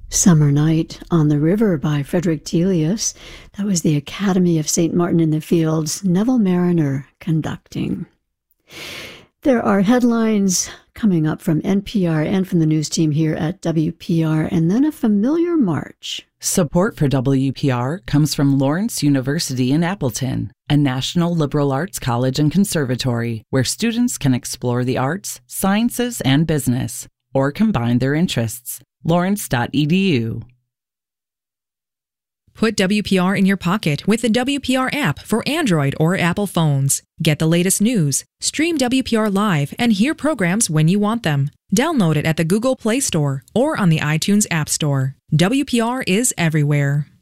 Summer Night on the River by Frederick Delius. That was the Academy of St. Martin in the Fields, Neville Mariner conducting. There are headlines coming up from NPR and from the news team here at WPR, and then a familiar march. Support for WPR comes from Lawrence University in Appleton, a national liberal arts college and conservatory where students can explore the arts, sciences, and business, or combine their interests. Lawrence.edu. Put WPR in your pocket with the WPR app for Android or Apple phones. Get the latest news, stream WPR live, and hear programs when you want them. Download it at the Google Play Store or on the iTunes App Store. WPR is everywhere.